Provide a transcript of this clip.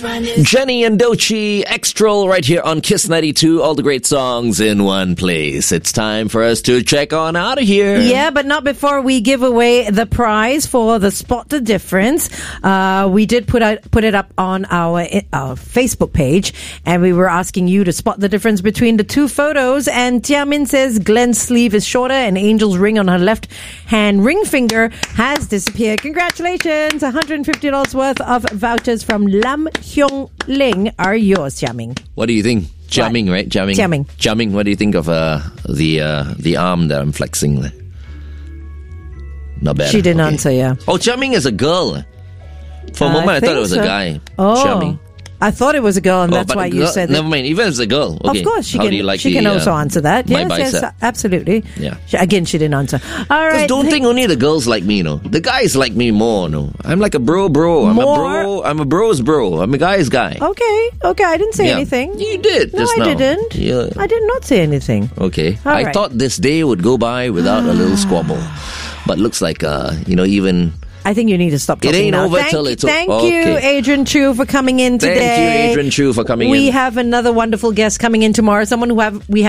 Jenny and Dochi, Extra right here on Kiss 92. All the great songs in one place. It's time for us to check on out of here. Yeah, but not before we give away the prize for the Spot the Difference. We did put it up on our Facebook page, and we were asking you to spot the difference between the two photos. And Tiamin says Glenn's sleeve is shorter and Angel's ring on her left hand ring finger has disappeared. Congratulations! $150 worth of vouchers from Lam Hyung Ling are yours, Jiaming. What do you think? Jiaming, right? Jiaming. Jiaming, what do you think of the arm that I'm flexing there? Not bad. She didn't answer, yeah. Oh, Jiaming is a girl. For a moment, I thought it was a guy. Oh. Jiaming. I thought it was a girl, and that's why you said that. Never mind, even if it's a girl. Okay. Of course, she How can, do you like she can also answer that. My Yes, bicep? absolutely. Yeah. Again, she didn't answer. All right. Don't think only the girls like me, no. The guys like me more, no. I'm like a bro. I'm a bro's bro. I'm a guy's guy. Okay. I didn't say anything. You did just now. No, I didn't. Yeah. I did not say anything. Okay. All I right. thought this day would go by without a little squabble. But looks like, even... I think you need to stop talking It ain't now. over till it's over. Thank you, Adrian Chu, for coming in today. Thank you, Adrian Chu, for coming in. We have another wonderful guest coming in tomorrow. Someone we have